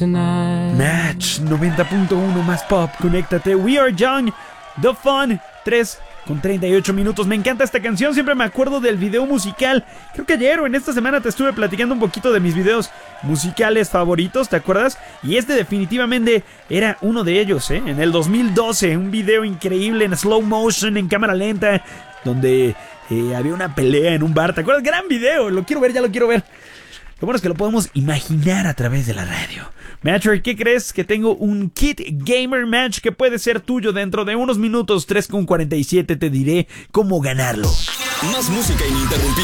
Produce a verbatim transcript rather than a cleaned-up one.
tonight. Match noventa punto uno más pop, conéctate. We Are Young, The Fun, tres con treinta y ocho minutos. Me encanta esta canción, siempre me acuerdo del video musical. Creo que ayer o en esta semana te estuve platicando un poquito de mis videos musicales favoritos, ¿te acuerdas? Y este definitivamente era uno de ellos, ¿eh? En el dos mil doce, un video increíble en slow motion, en cámara lenta, donde eh, había una pelea en un bar, ¿te acuerdas? Gran video, lo quiero ver, ya lo quiero ver. Lo bueno es que lo podemos imaginar a través de la radio. Matcher, ¿qué crees? Que tengo un kit gamer match que puede ser tuyo dentro de unos minutos. Tres con cuarenta y siete te diré cómo ganarlo. Más música ininterrumpida.